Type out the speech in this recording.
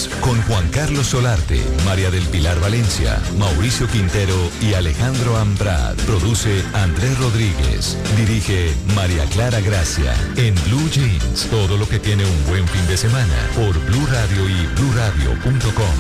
Jeans, con Juan Carlos Solarte, María del Pilar Valencia, Mauricio Quintero y Alejandro Ambrad. Produce Andrés Rodríguez. Dirige María Clara Gracia. En Blue Jeans, todo lo que tiene un buen fin de semana, por Blue Radio y bluradio.com.